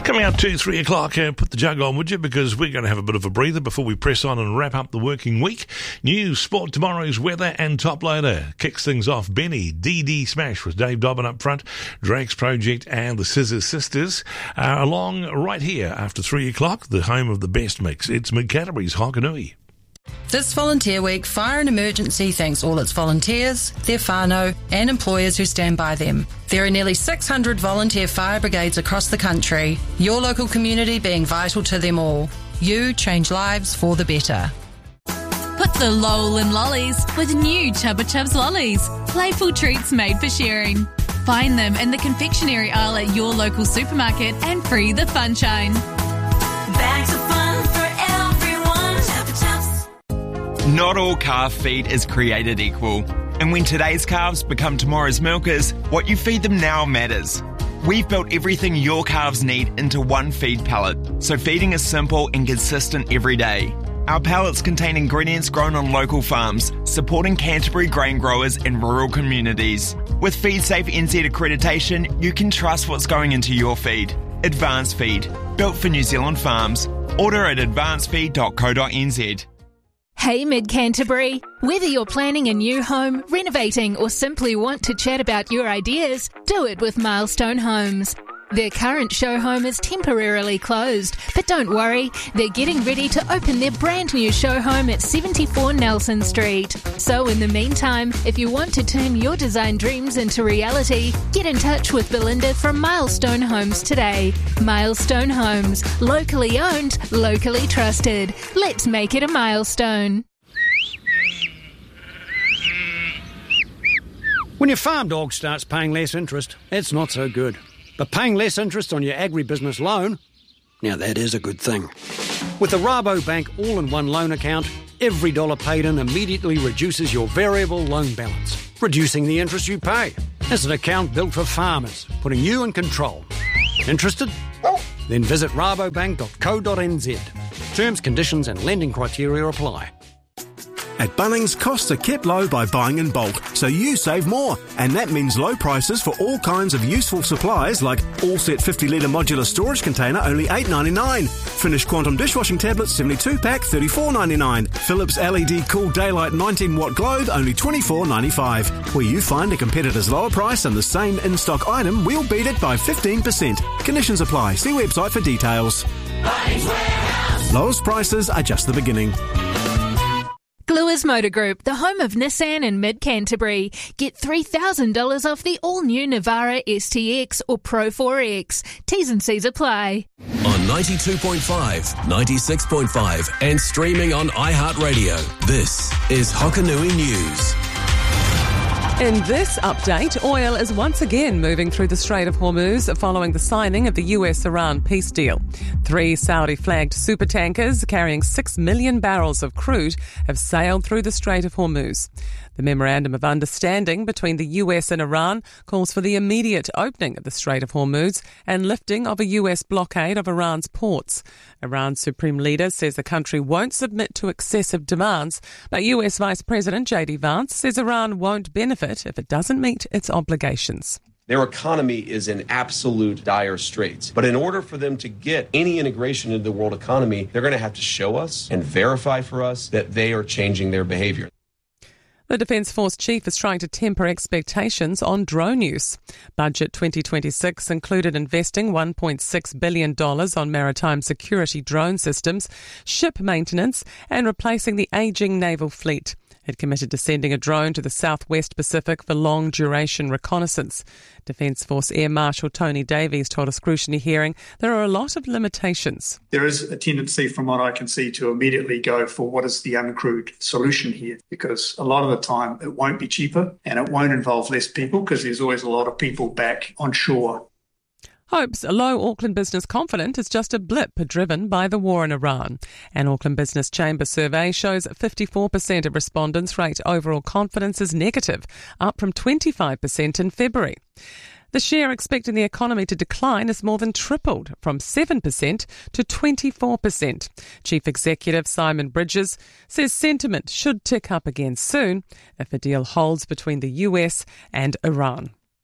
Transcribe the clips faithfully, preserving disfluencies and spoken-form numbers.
Coming up to three o'clock, uh, put the jug on, would you? Because we're going to have a bit of a breather before we press on and wrap up the working week. News, sport, tomorrow's weather and top loader. Kicks things off, Benny, D D Smash with Dave Dobbin up front, Drake's Project and the Scissors Sisters. Uh, along right here after three o'clock, the home of the best mix. It's Mid-Canterbury's Hokanui. This Volunteer Week, Fire and Emergency thanks all its volunteers, their whānau and employers who stand by them. There are nearly six hundred volunteer fire brigades across the country, your local community being vital to them all. You change lives for the better. Put the lol in lollies with new Chubba Chubs lollies. Playful treats made for sharing. Find them in the confectionery aisle at your local supermarket and free the funshine. Bags of fun for everyone. Chubba Chubs. Not all calf feed is created equal. And when today's calves become tomorrow's milkers, what you feed them now matters. We've built everything your calves need into one feed pallet, so feeding is simple and consistent every day. Our pallets contain ingredients grown on local farms, supporting Canterbury grain growers in rural communities. With FeedSafe N Z accreditation, you can trust what's going into your feed. Advanced Feed, built for New Zealand farms. Order at advanced feed dot co dot n z. Hey Mid-Canterbury, whether you're planning a new home, renovating or simply want to chat about your ideas, do it with Milestone Homes. Their current show home is temporarily closed, but don't worry, they're getting ready to open their brand new show home at seventy-four Nelson Street. So in the meantime, if you want to turn your design dreams into reality, get in touch with Belinda from Milestone Homes today. Milestone Homes, locally owned, locally trusted. Let's make it a milestone. When your farm dog starts paying less interest, it's not so good. But paying less interest on your agribusiness loan, now that is a good thing. With the Rabobank all-in-one loan account, every dollar paid in immediately reduces your variable loan balance, reducing the interest you pay. It's an account built for farmers, putting you in control. Interested? Then visit rabobank dot co dot n z. Terms, conditions and lending criteria apply. At Bunnings, costs are kept low by buying in bulk, so you save more. And that means low prices for all kinds of useful supplies like all-set fifty litre modular storage container, only eight dollars ninety-nine. Finished Quantum dishwashing tablets, seventy-two pack, thirty-four dollars ninety-nine. Philips L E D Cool Daylight nineteen watt globe, only twenty-four dollars ninety-five. Where you find a competitor's lower price and the same in-stock item, we'll beat it by fifteen percent. Conditions apply. See website for details. Bunnings Warehouse. Lowest prices are just the beginning. Gluers Motor Group, the home of Nissan in Mid-Canterbury. Get three thousand dollars off the all-new Navara S T X or Pro four X. T's and C's apply. On ninety-two point five, ninety-six point five and streaming on iHeartRadio, this is Hokanui News. In this update, oil is once again moving through the Strait of Hormuz following the signing of the U S Iran peace deal. Three Saudi-flagged supertankers carrying six million barrels of crude have sailed through the Strait of Hormuz. The Memorandum of Understanding between the U S and Iran calls for the immediate opening of the Strait of Hormuz and lifting of a U S blockade of Iran's ports. Iran's supreme leader says the country won't submit to excessive demands, but U S Vice President J D Vance says Iran won't benefit if it doesn't meet its obligations. Their economy is in absolute dire straits. But in order for them to get any integration into the world economy, they're going to have to show us and verify for us that they are changing their behavior. The Defence Force Chief is trying to temper expectations on drone use. Budget twenty twenty-six included investing one point six billion dollars on maritime security drone systems, ship maintenance and replacing the ageing naval fleet. It committed to sending a drone to the southwest Pacific for long-duration reconnaissance. Defence Force Air Marshal Tony Davies told a scrutiny hearing there are a lot of limitations. There is a tendency, from what I can see, to immediately go for what is the uncrewed solution here, because a lot of the time it won't be cheaper and it won't involve less people because there's always a lot of people back on shore. Hopes low Auckland business confidence is just a blip driven by the war in Iran. An Auckland Business Chamber survey shows fifty-four percent of respondents rate overall confidence as negative, up from twenty-five percent in February. The share expecting the economy to decline has more than tripled from seven percent to twenty-four percent. Chief Executive Simon Bridges says sentiment should tick up again soon if a deal holds between the U S and Iran.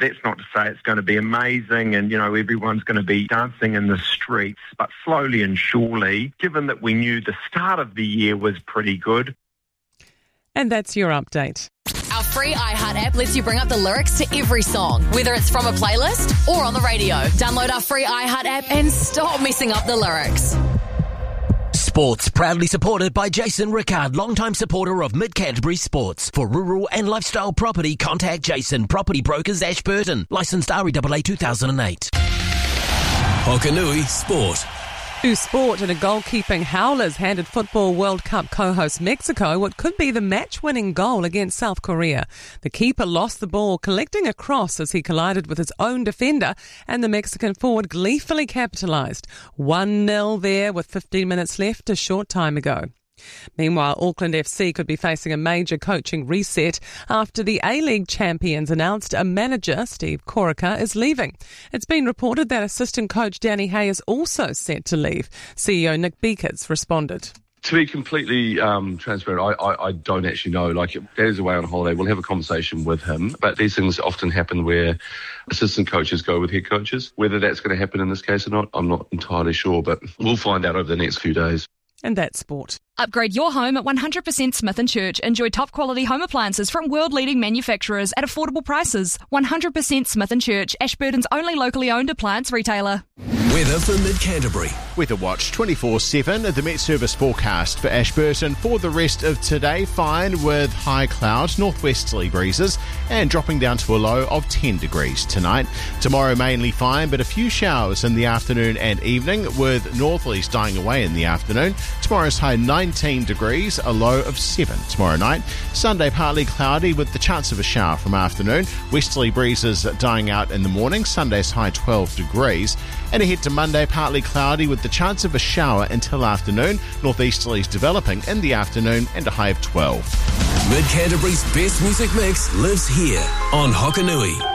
That's not to say it's going to be amazing and, you know, everyone's going to be dancing in the streets, but slowly and surely, given that we knew the start of the year was pretty good. And that's your update. Our free iHeart app lets you bring up the lyrics to every song, whether it's from a playlist or on the radio. Download our free iHeart app and stop messing up the lyrics. Sports proudly supported by Jason Rickard, longtime supporter of Mid-Canterbury Sports. For rural and lifestyle property, contact Jason, Property Brokers, Ashburton. Licensed R E A A two thousand eight. Hokanui Sport. To sport, and a goalkeeping howlers handed Football World Cup co-host Mexico what could be the match-winning goal against South Korea. The keeper lost the ball, collecting a cross as he collided with his own defender, and the Mexican forward gleefully capitalised. one nil there with fifteen minutes left a short time ago. Meanwhile, Auckland F C could be facing a major coaching reset after the A-League champions announced a manager, Steve Corica, is leaving. It's been reported that assistant coach Danny Hay is also set to leave. C E O Nick Beakers responded. To be completely um, transparent, I, I, I don't actually know. Like, if Daddy's away on holiday, we'll have a conversation with him. But these things often happen where assistant coaches go with head coaches. Whether that's going to happen in this case or not, I'm not entirely sure. But we'll find out over the next few days. And that's sport. Upgrade your home at one hundred percent Smith and Church. Enjoy top quality home appliances from world-leading manufacturers at affordable prices. one hundred percent Smith and Church, Ashburton's only locally owned appliance retailer. Weather for Mid-Canterbury. Weather Watch twenty-four seven, the Met Service forecast for Ashburton for the rest of today. Fine with high clouds, northwesterly breezes, and dropping down to a low of ten degrees tonight. Tomorrow mainly fine, but a few showers in the afternoon and evening, with northerlies dying away in the afternoon. Tomorrow's high nineteen degrees, a low of seven tomorrow night. Sunday partly cloudy with the chance of a shower from afternoon. Westerly breezes dying out in the morning. Sunday's high twelve degrees. And ahead to Monday, partly cloudy with the chance of a shower until afternoon. Northeasterlies developing in the afternoon and a high of twelve. Mid-Canterbury's best music mix lives here on Hokanui.